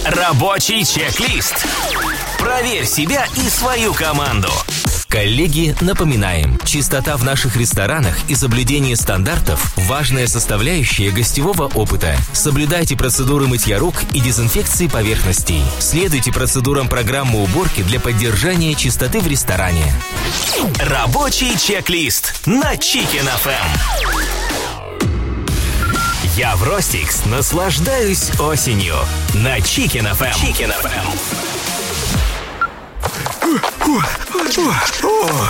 Рабочий чек-лист. Проверь себя и свою команду. Коллеги, напоминаем, чистота в наших ресторанах и соблюдение стандартов – важная составляющая гостевого опыта. Соблюдайте процедуры мытья рук и дезинфекции поверхностей. Следуйте процедурам программы уборки для поддержания чистоты в ресторане. Рабочий чек-лист на Chicken FM. Я в Ростикс наслаждаюсь осенью на Chicken FM. Chicken FM.